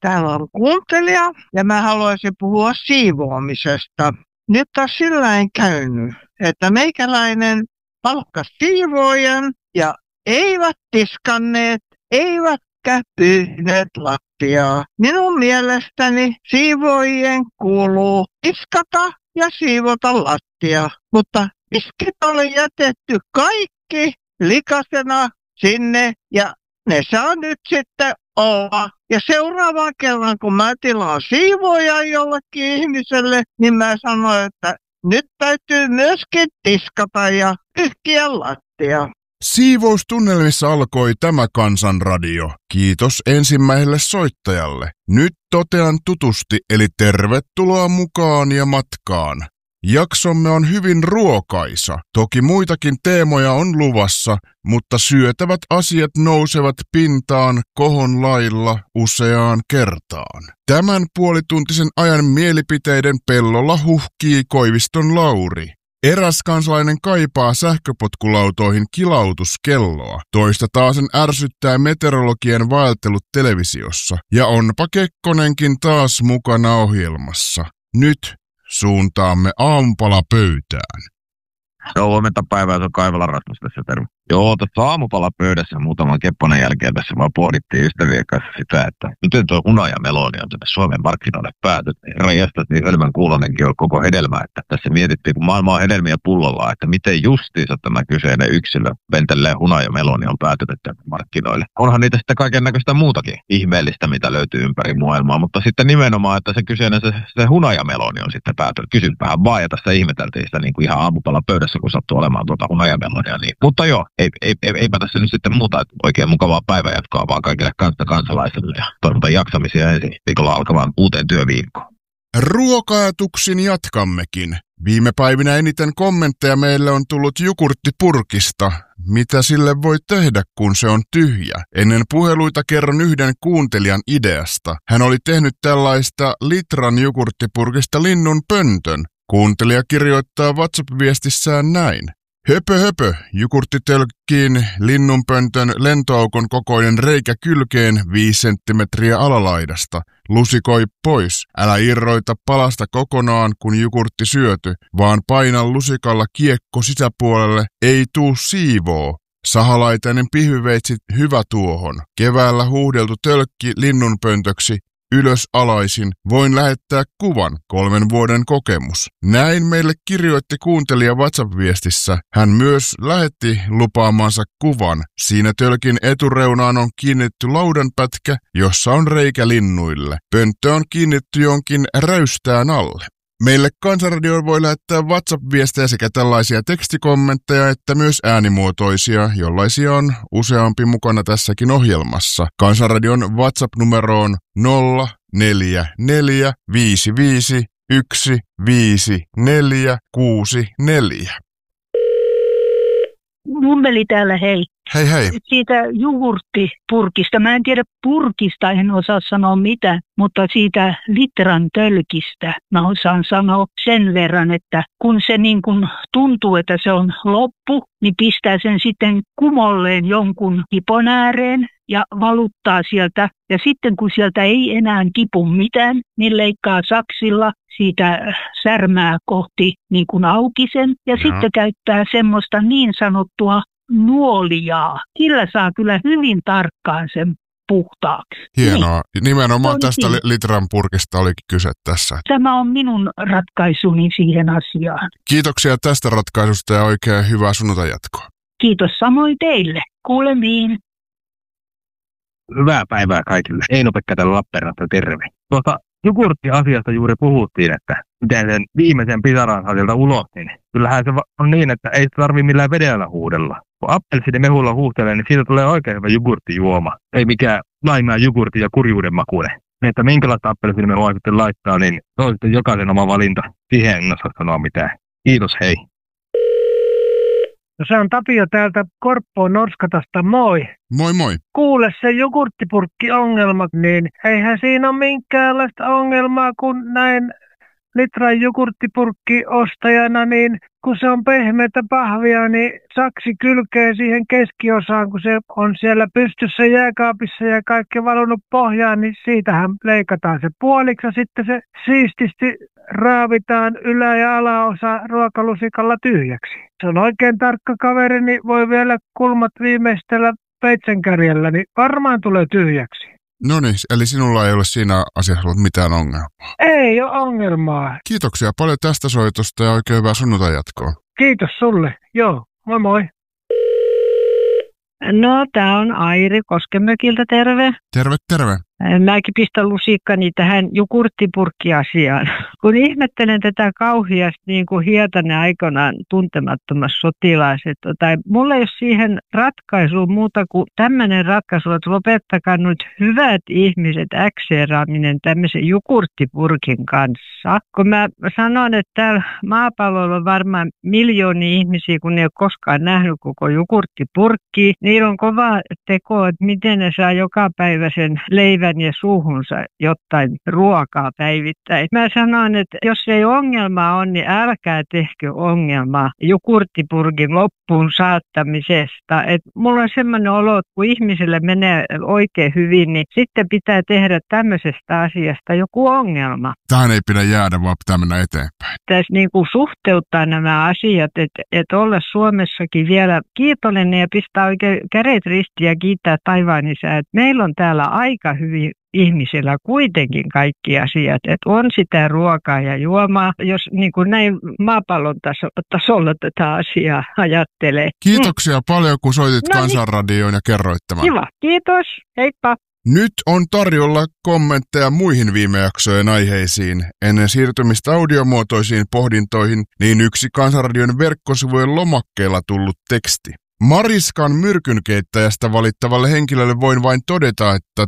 Täällä on kuuntelija ja mä haluaisin puhua siivoamisesta. Nyt on sillain käynyt, että meikäläinen palkkasi siivoojan ja eivät tiskanneet, eivätkä pyyhneet lattiaa. Minun mielestäni siivoojien kuuluu tiskata ja siivota lattia, mutta tiskit oli jätetty kaikki likasena sinne ja ne saa nyt sitten olla. Ja seuraavan kerran, kun mä tilaan siivoojan jollekin ihmiselle, niin mä sanoin, että nyt täytyy myöskin tiskata ja pyyhkiä lattia. Siivoustunnelmissa alkoi tämä Kansanradio. Kiitos ensimmäiselle soittajalle. Nyt totean tutusti, eli tervetuloa mukaan ja matkaan. Jaksomme on hyvin ruokaisa. Toki muitakin teemoja on luvassa, mutta syötävät asiat nousevat pintaan kohon lailla useaan kertaan. Tämän puolituntisen ajan mielipiteiden pellolla huhkii Koiviston Lauri. Eräs kansalainen kaipaa sähköpotkulautoihin kilautuskelloa. Toista taasen ärsyttää meteorologien vaeltelut televisiossa. Ja onpa Kekkonenkin taas mukana ohjelmassa. Nyt suuntaamme aamupalapöytään. Joo, huomenta päivää, se on Kaivola Rasmus tässä, terve. Joo, tuossa aamupalapöydässä muutaman kepponen jälkeen tässä vaan pohdittiin ystävien kanssa sitä, että miten tuo hunajameloni on tänne Suomen markkinoille päätynyt. Rajastas niin hölmän kuulonenkin on koko hedelmä, että tässä mietittiin, kun maailma on hedelmiä pullolla, että miten justiinsa tämä kyseinen yksilö ventelleen hunajameloni on päätynyt tänne markkinoille. Onhan niitä sitten kaiken näköistä muutakin ihmeellistä, mitä löytyy ympäri maailmaa, mutta sitten nimenomaan, että se kyseinen se hunajameloni on sitten päätynyt. Kysyn vähän vaan, ja tässä ihmeteltiin sitä niin kuin ihan aamupalapöydässä, kun sattuu olemaan tuota hunajamelonia. Niin. Mutta joo, eipä tässä nyt sitten muuta, että oikein mukavaa päivänjatkoa vaan kaikille kansalaisille ja toivotan jaksamisia ensi viikolla alkavaan uuteen työviikkoon. Ruoka-ajatuksin jatkammekin. Viime päivinä eniten kommentteja meille on tullut jogurttipurkista. Mitä sille voi tehdä, kun se on tyhjä? Ennen puheluita kerron yhden kuuntelijan ideasta. Hän oli tehnyt tällaista litran jogurttipurkista linnun pöntön. Kuuntelija kirjoittaa WhatsApp-viestissään näin. Höpö höpö, jogurtti tölkkiin linnunpöntön lentoaukon kokoinen reikä kylkeen 5 senttimetriä alalaidasta. Lusikoi pois. Älä irroita palasta kokonaan, kun jogurtti syöty, vaan paina lusikalla kiekko sisäpuolelle, ei tuu siivoo. Sahalaitainen pihviveitsi hyvä tuohon. Keväällä huuhdeltu tölkki linnunpöntöksi. Ylös alaisin, voin lähettää kuvan, 3 vuoden kokemus. Näin meille kirjoitti kuuntelija WhatsApp-viestissä. Hän myös lähetti lupaamansa kuvan. Siinä tölkin etureunaan on kiinnitetty laudanpätkä, jossa on reikä linnuille. Pönttö on kiinnitetty jonkin räystään alle. Meille Kansanradioon voi lähettää WhatsApp-viestejä sekä tällaisia tekstikommentteja että myös äänimuotoisia, jollaisia on useampi mukana tässäkin ohjelmassa. Kansanradion WhatsApp-numero on 0445515464. Mummeli täällä, hei. Hei hei. Siitä jogurttipurkista, mä en tiedä purkista, en osaa sanoa mitä, mutta siitä litran tölkistä mä osaan sanoa sen verran, että kun se niin kuin tuntuu, että se on loppu, niin pistää sen sitten kumolleen jonkun hipon ääreen ja valuttaa sieltä. Ja sitten kun sieltä ei enää tipu mitään, niin leikkaa saksilla siitä särmää kohti niin kuin aukisen ja sitten käyttää semmoista niin sanottua nuolijaa. Sillä saa kyllä hyvin tarkkaan sen puhtaaksi. Hienoa. Niin. Nimenomaan tästä litran purkista olikin kyse tässä. Tämä on minun ratkaisuni siihen asiaan. Kiitoksia tästä ratkaisusta ja oikein hyvää sunnuntajatkoa. Kiitos samoin teille. Kuulemiin. Hyvää päivää kaikille. Eino-Pekka täällä Lappeenrannasta, terve. Jogurttiasiasta juuri puhuttiin, että miten sen viimeisen pisaran saa sieltä ulos, niin kyllähän se on niin, että ei tarvitse millään vedellä huudella. Kun appelsiinimehulla huuhtelee, niin siitä tulee oikein hyvä jogurttijuoma. Ei mikään laimaa jogurtti ja kurjuuden makuinen. Että minkälaista appelsiinimehua sitten laittaa, niin se on sitten jokaisen oma valinta. Siihen en osaa sanoa mitään. Kiitos, hei. No se on Tapio täältä Korppoon Norskatasta, moi. Moi moi. Kuule se jogurttipurkki-ongelma, niin eihän siinä ole minkäänlaista ongelmaa, kun näin litran jogurttipurkki ostajana, niin kun se on pehmeätä pahvia, niin saksi kylkee siihen keskiosaan, kun se on siellä pystyssä jääkaapissa ja kaikki valunut pohjaan, niin siitähän leikataan se puoliksi ja sitten se siististi raavitaan ylä- ja alaosa ruokalusikalla tyhjäksi. Se on oikein tarkka kaveri, niin voi vielä kulmat viimeistellä peitsenkärjellä, niin varmaan tulee tyhjäksi. No niin, eli sinulla ei ole siinä asiassa ollut mitään ongelmaa. Ei ole ongelmaa. Kiitoksia paljon tästä soitosta ja oikein hyvää sunnuntai jatkoa. Kiitos sulle. Joo, moi moi. No, tää on Airi Koskemökiltä, terve. Terve, terve. Mäkin pistän lusikkani tähän jogurttipurkkiasiaan. Kun ihmettelen tätä kauheasti niin kuin Hietanen aikanaan tuntemattomassa sotilaiset, tai mulla ei ole siihen ratkaisua muuta kuin tämmöinen ratkaisu, että lopettakaa nyt hyvät ihmiset äkseeraaminen tämmöisen jogurttipurkin kanssa. Kun mä sanon, että täällä maapallolla on varmaan miljoonia ihmisiä, kun ne ei ole koskaan nähnyt koko jogurttipurkkia, niillä on kova teko, että miten ne saa jokapäiväisen leivän ja suuhunsa jotain ruokaa päivittäin. Mä sanon, että jos ei ongelmaa on, niin älkää tehkö ongelmaa jogurttipurkin loppuun saattamisesta. Et mulla on semmoinen olo, että kun ihmiselle menee oikein hyvin, niin sitten pitää tehdä tämmöisestä asiasta joku ongelma. Tähän ei pidä jäädä, vaan pitää mennä eteenpäin. Tässä niin kuin suhteuttaa nämä asiat, että olla Suomessakin vielä kiitollinen ja pistää oikein kädet ristiin ja kiittää taivaan isää. Meillä on täällä aika hyvin ihmisillä kuitenkin kaikki asiat, että on sitä ruokaa ja juomaa, jos niin kuin näin maapallon tasolla tätä asiaa ajattelee. Kiitoksia paljon, kun soitit Kansanradioon ja kerroit tämän. Kiva, kiitos, heippa. Nyt on tarjolla kommentteja muihin viime jaksojen aiheisiin. Ennen siirtymistä audiomuotoisiin pohdintoihin, niin yksi Kansanradion verkkosivujen lomakkeella tullut teksti. Mariskan myrkynkeittäjästä valittavalle henkilölle voin vain todeta, että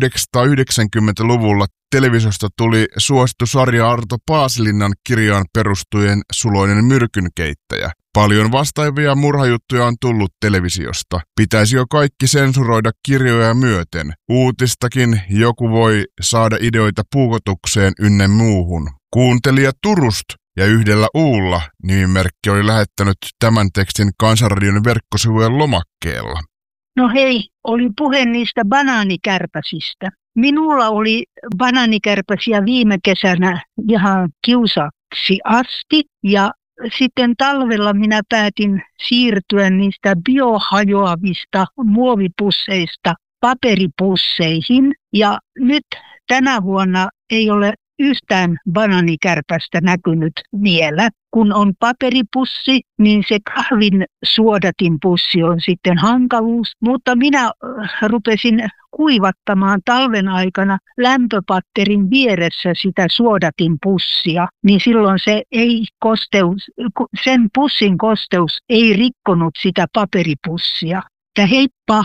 1990-luvulla televisiosta tuli suosittu sarja Arto Paasilinnan kirjaan perustuen Suloinen myrkynkeittäjä. Paljon vastaavia murhajuttuja on tullut televisiosta. Pitäisi jo kaikki sensuroida kirjoja myöten. Uutistakin joku voi saada ideoita puukotukseen ynnä muuhun. Kuuntelija Turust ja yhdellä uulla nimimerkki oli lähettänyt tämän tekstin Kansanradion verkkosivujen lomakkeella. No hei, oli puhe niistä banaanikärpäsistä. Minulla oli banaanikärpäsiä viime kesänä ihan kiusaksi asti ja sitten talvella minä päätin siirtyä niistä biohajoavista muovipusseista paperipusseihin ja nyt tänä vuonna ei ole yhtään banaanikärpästä näkynyt vielä. Kun on paperipussi, niin se kahvin suodatinpussi on sitten hankaluus. Mutta minä rupesin kuivattamaan talven aikana lämpöpatterin vieressä sitä suodatinpussia, niin silloin se ei sen pussin kosteus ei rikkonut sitä paperipussia. Heippa!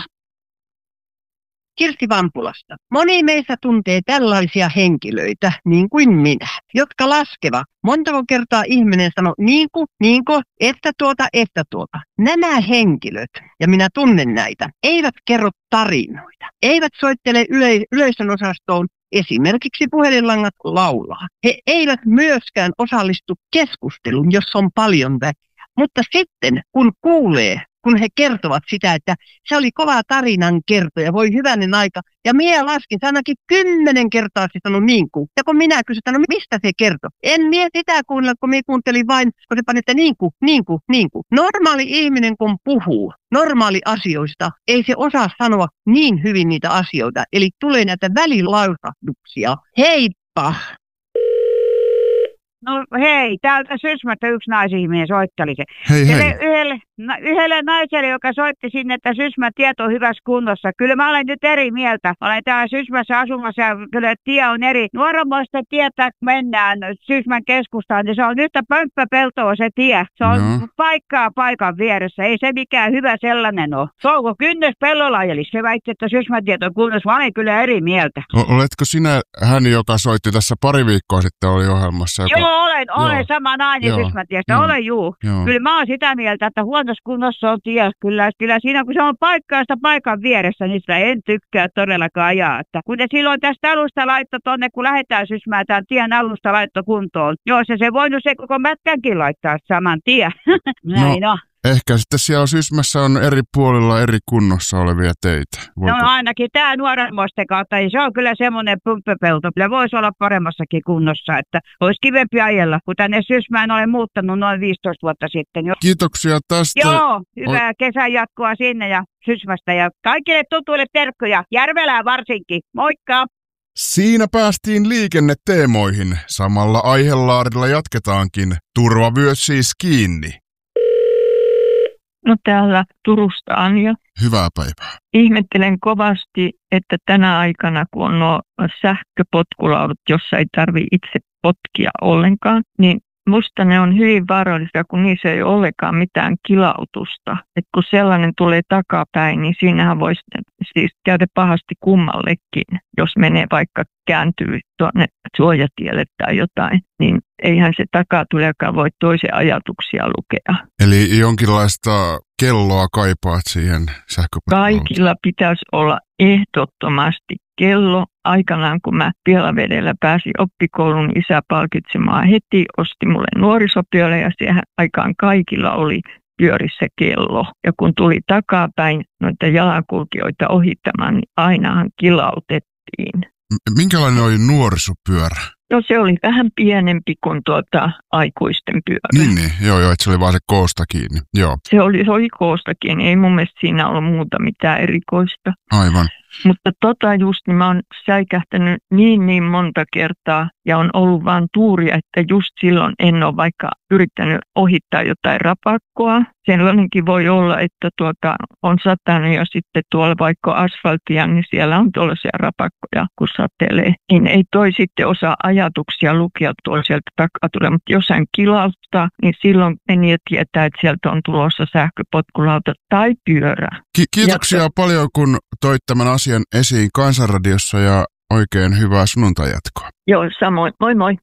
Kirsi Vampulasta. Moni meistä tuntee tällaisia henkilöitä, niin kuin minä, jotka laskevat. Montako kertaa ihminen sanoo niinko, että tuota. Nämä henkilöt, ja minä tunnen näitä, eivät kerro tarinoita. Eivät soittele yleisön osastoon esimerkiksi puhelinlangat laulaa. He eivät myöskään osallistu keskusteluun, jos on paljon väkeä. Mutta sitten, kun kuulee, kun he kertovat sitä, että se oli kova tarinan kertoja, voi hyvänen aika. Ja minä laskin, se ainakin 10 kertaa se sanoi niinku. Ja kun minä kysyin, no mistä se kertoi? En minä sitä kuunnella, kun minä kuuntelin vain, kun se pani, että niinku. Normaali ihminen, kun puhuu normaali asioista, ei se osaa sanoa niin hyvin niitä asioita. Eli tulee näitä välilausahduksia. Heippa! No hei, täältä Sysmästä yksi naisihminen soitteli se. Hei. Yhdelle naiselle, joka soitti sinne, että Sysmän tieto on hyvässä kunnossa. Kyllä mä olen nyt eri mieltä. Olen täällä Sysmässä asumassa ja kyllä tie on eri. Nuorommoista tietä, kun mennään Sysmän keskustaan, niin se on yhtä pömppäpeltoa se tie. Se on paikkaa paikan vieressä. Ei se mikään hyvä sellainen ole. Souko kynnys pellolajelis. Se väitti, että Sysmän tieto on kunnossa. Mä olen kyllä eri mieltä. Oletko sinä hän, joka soitti tässä pari viikkoa sitten oli ohjelmassa? Joo. olen sama nainen Sysmätiestä, olen juu. Kyllä mä oon sitä mieltä, että huonossa kunnossa on tie. Kyllä siinä, kun se on paikkaista paikan vieressä, niin sitä en tykkää todellakaan ajaa. Että kun ne silloin tästä alusta laitto tonne, kun lähdetään Sysmäätään, tien alusta laitto kuntoon. Joo, se voinut se koko mätkänkin laittaa saman tien. Näin on. Ehkä sitten siellä Sysmässä on eri puolilla eri kunnossa olevia teitä. No ainakin tämä Nuorenmoisten kautta, niin se on kyllä semmoinen pumppepelto. Kyllä voisi olla paremmassakin kunnossa, että olisi kivempi ajella, kun tänne Sysmään olen muuttanut noin 15 vuotta sitten. Kiitoksia tästä. Joo, hyvää kesän jatkoa sinne ja Sysmästä ja kaikille tutuille terkkoja, Järvelää varsinkin. Moikka! Siinä päästiin liikenneteemoihin. Samalla aihelaarilla jatketaankin. Turvavyöt siis kiinni. No täällä Turusta Anja. Hyvää päivää. Ihmettelen kovasti, että tänä aikana, kun on nuo sähköpotkulaudat, jossa ei tarvitse itse potkia ollenkaan, niin musta ne on hyvin vaarallisia, kun niissä ei ole ollenkaan mitään kilautusta. Et kun sellainen tulee takapäin, niin siinähän voisi siis käydä pahasti kummallekin, jos menee vaikka kääntyy tuonne suojatielle tai jotain, niin eihän se takatulijakaan voi toisen ajatuksia lukea. Eli jonkinlaista kelloa kaipaat siihen sähköpotkulautaan? Kaikilla pitäisi olla ehdottomasti kello. Aikanaan, kun mä Pielavedellä pääsin oppikoulun, isä palkitsemaan heti, osti mulle nuorisopyörä ja siihen aikaan kaikilla oli pyörissä kello. Ja kun tuli takapäin noita jalankulkijoita ohittamaan, niin ainahan kilautettiin. Minkälainen oli nuorisopyörä? No se oli vähän pienempi kuin aikuisten pyörä. Niin, joo, että se oli vaan se koosta kiinni. Joo. Se oli koosta kiinni, ei mun mielestä siinä ollut muuta mitään erikoista. Aivan. Mutta just, niin mä oon säikähtänyt niin monta kertaa ja on ollut vaan tuuria, että just silloin en ole vaikka yrittänyt ohittaa jotain rapakkoa. Sellainenkin voi olla, että on satanut ja sitten tuolla vaikka asfaltia, niin siellä on tuollaisia rapakkoja, kun satelee. Niin ei toi sitten osaa ajatuksia lukea tuolla sieltä takaa tulee, mutta jos hän kilauttaa, niin silloin meni tietää, että sieltä on tulossa sähköpotkulauta tai pyörä. Kiitoksia paljon, kun toit tämän asian esiin Kansanradiossa ja oikein hyvää sunnuntai-jatkoa. Joo, samoin. Moi moi.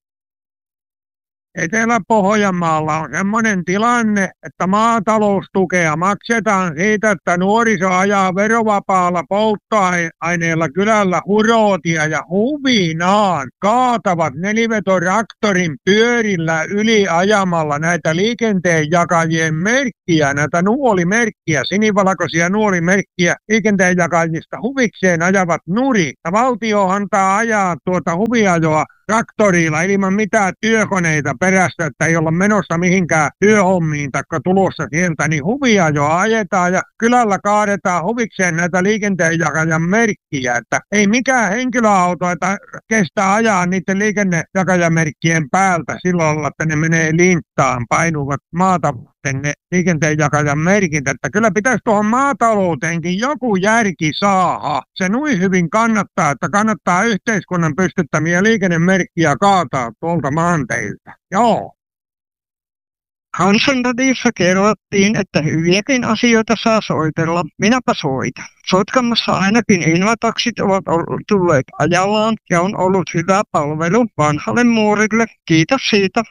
Etelä-Pohjanmaalla on semmoinen tilanne, että maataloustukea maksetaan siitä, että nuoriso ajaa verovapaalla polttoaineella kylällä hurootia ja huvinaan kaatavat nelivetoraktorin pyörillä yli ajamalla näitä liikenteenjakajien merkkiä, näitä nuolimerkkiä, sinivalkoisia nuolimerkkiä liikenteenjakajista huvikseen ajavat nuri. Ja valtio antaa ajaa tuota huviajoa traktorilla ilman mitään työkoneita perästä, että ei olla menossa mihinkään työhommiin taikka tulossa sieltä, niin huviajoa ajetaan ja kylällä kaadetaan huvikseen näitä liikenteenjakajan merkkiä, että ei mikään henkilöauto että kestää ajaa niiden liikennejakajamerkkien päältä silloin, että ne menee linttaan, painuvat maata ne liikenteenjakajan merkit, että kyllä pitäisi tuohon maatalouteenkin joku järki saada. Se noin hyvin kannattaa, että kannattaa yhteiskunnan pystyttämiä liikennemerkkiä kaataa tuolta maanteilta. Joo. Kansanradiossa kerrottiin, että hyviäkin asioita saa soitella. Minäpä soitan. Sotkamossa ainakin invataksit ovat tulleet ajallaan ja on ollut hyvä palvelu vanhalle muurille. Kiitos siitä.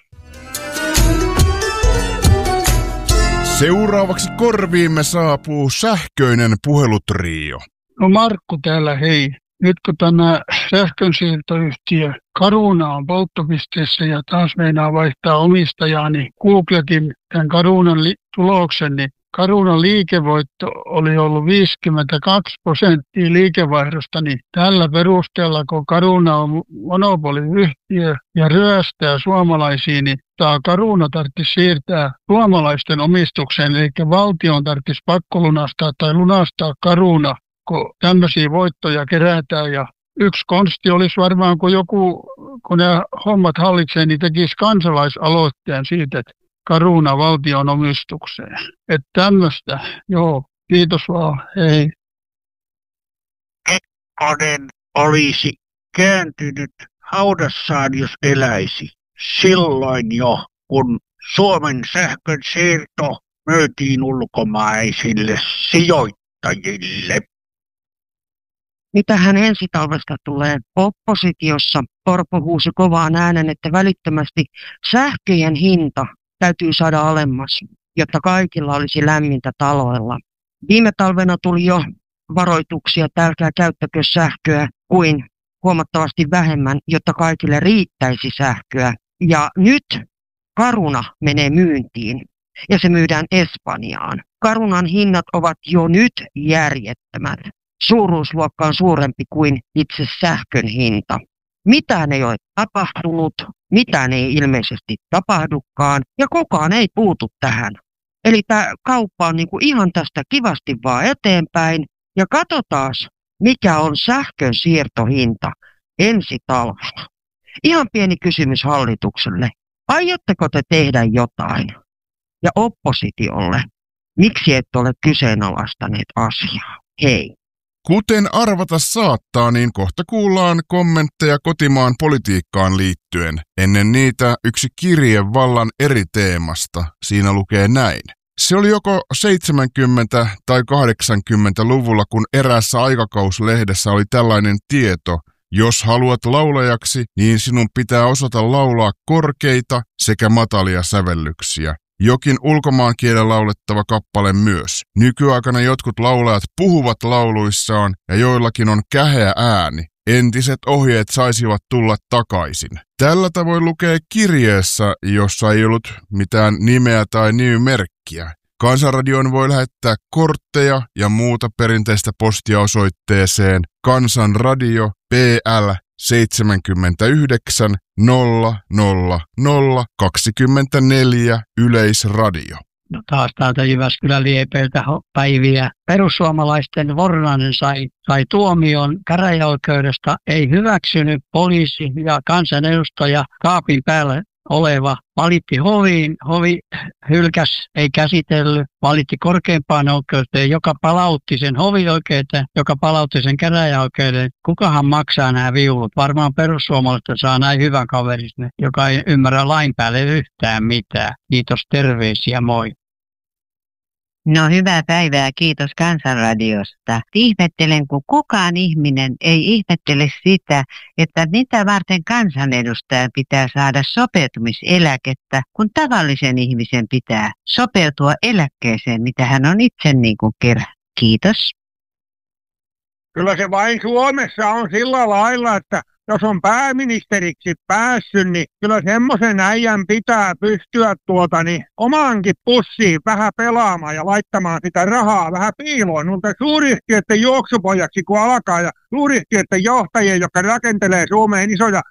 Seuraavaksi korviimme saapuu sähköinen puhelutrio. No Markku täällä, hei. Nyt kun tämä sähkönsiirtoyhtiö Caruna on polttopisteessä ja taas meinaa vaihtaa omistajaa, niin googletin tämän Carunan tuloksen, niin Carunan liikevoitto oli ollut 52% liikevaihdosta, niin tällä perusteella, kun Caruna on monopoliyhtiö ja ryöstää suomalaisiin, niin tämä Caruna tarvitsisi siirtää suomalaisten omistukseen, eli valtion tarvitsisi pakkolunastaa tai lunastaa Caruna, kun tämmöisiä voittoja kerätään. Ja yksi konsti olisi varmaan, kun ne hommat hallitsee, niin tekisi kansalaisaloitteen siitä, että Caruna valtion omistukseen. Että tämmöistä, joo, kiitos vaan, hei. Kekkonen olisi kääntynyt haudassaan, jos eläisi. Silloin jo, kun Suomen sähkön siirto myytiin ulkomaisille sijoittajille. Mitähän ensi talvesta tulee? Oppositiossa Orpo huusi kovaan äänen, että välittömästi sähköjen hinta täytyy saada alemmas, jotta kaikilla olisi lämmintä taloilla. Viime talvena tuli jo varoituksia, että älkää käyttäkö sähköä kuin huomattavasti vähemmän, jotta kaikille riittäisi sähköä. Ja nyt Caruna menee myyntiin ja se myydään Espanjaan. Carunan hinnat ovat jo nyt järjettömät. Suuruusluokka on suurempi kuin itse sähkön hinta. Mitään ei ole tapahtunut, mitään ei ilmeisesti tapahdukaan ja kukaan ei puutu tähän. Eli tämä kauppa on niinku ihan tästä kivasti vaan eteenpäin ja katsotaan, mikä on sähkön siirtohinta ensi talvena. Ihan pieni kysymys hallitukselle. Aiotteko te tehdä jotain? Ja oppositiolle, miksi ette ole kyseenalaistaneet asiaa? Hei. Kuten arvata saattaa, niin kohta kuullaan kommentteja kotimaan politiikkaan liittyen. Ennen niitä yksi kirje vallan eri teemasta. Siinä lukee näin. Se oli joko 70- tai 80-luvulla, kun eräässä aikakauslehdessä oli tällainen tieto. Jos haluat laulajaksi, niin sinun pitää osata laulaa korkeita sekä matalia sävellyksiä. Jokin ulkomaankielen laulettava kappale myös. Nykyaikana jotkut laulajat puhuvat lauluissaan ja joillakin on käheä ääni. Entiset ohjeet saisivat tulla takaisin. Tällä tavoin lukee kirjeessä, jossa ei ollut mitään nimeä tai nimimerkkiä. Kansanradioon voi lähettää kortteja ja muuta perinteistä postia osoitteeseen Kansanradio PL 79 00024 Yleisradio. No taas täältä Jyväskylän Liepeiltä päiviä. Perussuomalaisten Vornanen sai tuomion käräjäoikeudesta, ei hyväksynyt poliisi ja kansanedustaja kaapin päällä oleva valitti hoviin, hovi hylkäs, ei käsitellyt, valitti korkeimpaan oikeuteen, joka palautti sen hovioikeuteen, joka palautti sen käräjäoikeuden. Kukahan maksaa nämä viulut? Varmaan perussuomalaiset saa näin hyvän kaverin, joka ei ymmärrä lain päälle yhtään mitään. Kiitos, terveisiä, moi. No hyvää päivää, kiitos Kansanradiosta. Ihmettelen, kun kukaan ihminen ei ihmettele sitä, että mitä varten kansanedustajan pitää saada sopeutumiseläkettä, kun tavallisen ihmisen pitää sopeutua eläkkeeseen, mitä hän on itse niin kuin kerran. Kiitos. Kyllä se vain Suomessa on sillä lailla, että jos on pääministeriksi päässyt, niin kyllä semmoisen äijän pitää pystyä omaankin pussiin vähän pelaamaan ja laittamaan sitä rahaa vähän piiloon. Mutta suuryhtiöiden juoksupojaksi kun alkaa ja suuryhtiöiden johtajia, jotka rakentelee Suomeen isoja